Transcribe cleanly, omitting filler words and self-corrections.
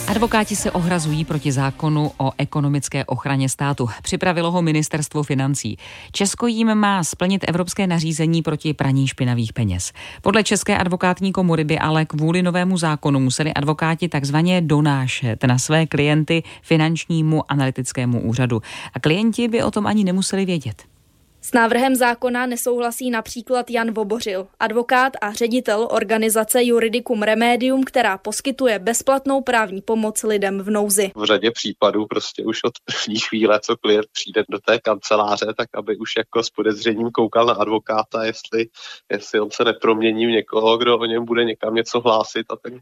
Advokáti se ohrazují proti zákonu o ekonomické ochraně státu. Připravilo ho ministerstvo financí. Česko jim má splnit evropské nařízení proti praní špinavých peněz. Podle České advokátní komory by ale kvůli novému zákonu museli advokáti takzvaně donášet na své klienty finančnímu analytickému úřadu. A klienti by o tom ani nemuseli vědět. S návrhem zákona nesouhlasí například Jan Vobořil, advokát a ředitel organizace Juridicum Remedium, která poskytuje bezplatnou právní pomoc lidem v nouzi. V řadě případů prostě už od první chvíle, co klient přijde do té kanceláře, tak aby už jako s podezřením koukal na advokáta, jestli on se nepromění v někoho, kdo o něm bude někam něco hlásit a ten